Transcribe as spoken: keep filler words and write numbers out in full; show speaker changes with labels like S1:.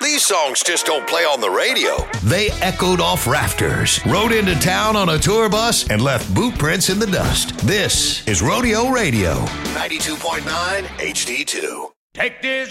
S1: These songs just don't play on the radio. They echoed off rafters, rode into town on a tour bus, and left boot prints in the dust. This is Rodeo Radio, ninety-two point nine H D two.
S2: Take this